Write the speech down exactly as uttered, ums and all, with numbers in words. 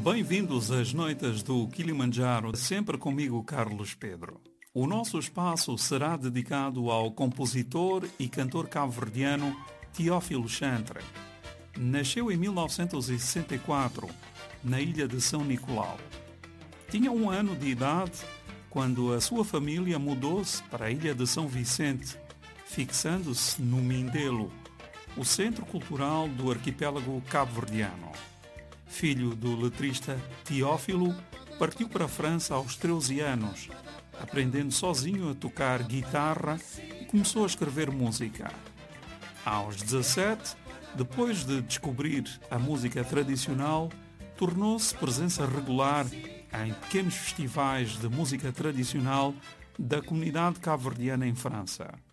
Bem-vindos às noites do Kilimanjaro, sempre comigo, Carlos Pedro. O nosso espaço será dedicado ao compositor e cantor cabo-verdiano Teófilo Chantre. Nasceu em mil novecentos e sessenta e quatro, na ilha de São Nicolau. Tinha um ano de idade quando a sua família mudou-se para a ilha de São Vicente, fixando-se no Mindelo, o centro cultural do arquipélago cabo-verdiano. Filho do letrista Teófilo, partiu para a França aos treze anos, aprendendo sozinho a tocar guitarra e começou a escrever música. Aos dezassete, depois de descobrir a música tradicional, tornou-se presença regular em pequenos festivais de música tradicional da comunidade cabo-verdiana em França.